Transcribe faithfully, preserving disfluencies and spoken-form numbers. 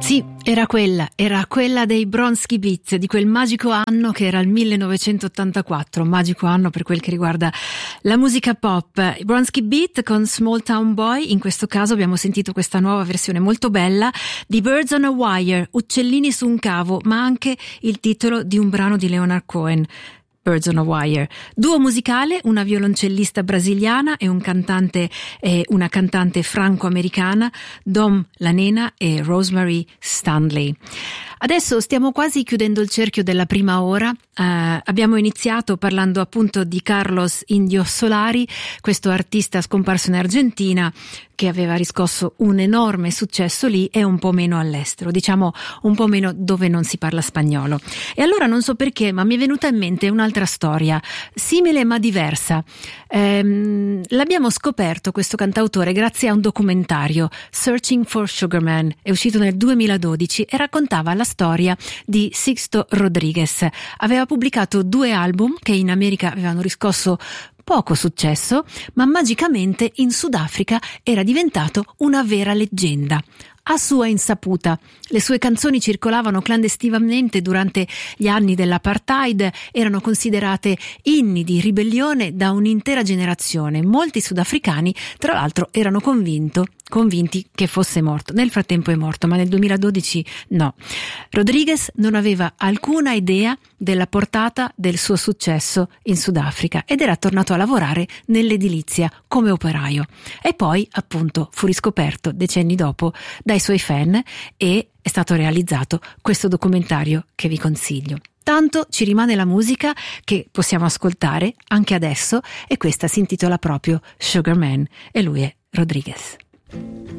Sì, era quella, era quella dei Bronski Beat, di quel magico anno che era il millenovecentottantaquattro, magico anno per quel che riguarda la musica pop. I Bronski Beat con Small Town Boy, in questo caso abbiamo sentito questa nuova versione molto bella di Birds on a Wire, Uccellini su un cavo, ma anche il titolo di un brano di Leonard Cohen. Birds on a Wire, duo musicale, una violoncellista brasiliana e un cantante, eh, una cantante franco-americana, Dom La Nena e Rosemary Stanley. Adesso stiamo quasi chiudendo il cerchio della prima ora. Uh, abbiamo iniziato parlando appunto di Carlos Indio Solari, questo artista scomparso in Argentina che aveva riscosso un enorme successo lì e un po' meno all'estero, diciamo un po' meno dove non si parla spagnolo. E allora non so perché, ma mi è venuta in mente un'altra storia, simile ma diversa. Ehm, l'abbiamo scoperto questo cantautore grazie a un documentario, Searching for Sugar Man, è uscito nel duemiladodici e raccontava la storia di Sixto Rodriguez. Aveva pubblicato due album che in America avevano riscosso poco successo, ma magicamente in Sudafrica era diventato una vera leggenda. A sua insaputa, le sue canzoni circolavano clandestinamente durante gli anni dell'apartheid, erano considerate inni di ribellione da un'intera generazione. Molti sudafricani, tra l'altro, erano convinto, convinti che fosse morto. Nel frattempo è morto, ma nel duemiladodici no. Rodriguez non aveva alcuna idea della portata del suo successo in Sudafrica ed era tornato a lavorare nell'edilizia come operaio. E poi, appunto, fu riscoperto decenni dopo dai suoi fan e è stato realizzato questo documentario che vi consiglio. Tanto ci rimane la musica che possiamo ascoltare anche adesso e questa si intitola proprio Sugar Man e lui è Rodriguez.